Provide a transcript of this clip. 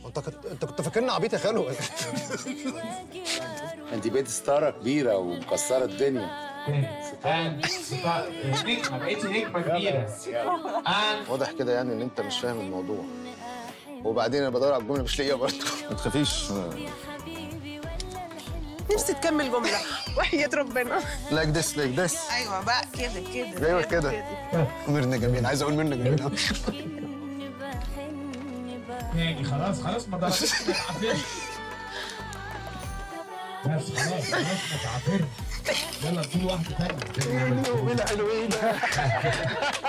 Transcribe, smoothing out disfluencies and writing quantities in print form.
انت كنت فاكرني عبيط يا خالو؟ انت بقيت ستاره كبيره ومكسره الدنيا. نجمه، بقيتي نجمه كبيره. واضح كده يعني ان انت مش فاهم الموضوع. وبعدين انا بدور على الجمله مش لاقيها برضه. ما تخافيش. نفسي تكمل جمله وحياه ربنا. لايك ذس لايك ذس. ايوه بقى كده ايوه كده. ميرنا جميل، عايز اقول ميرنا جميل قوي. تاني خلاص ما ضربتش ما تعافرش. بس خلاص ما تعافرش. يلا نقول واحده ثانيه. حلوين.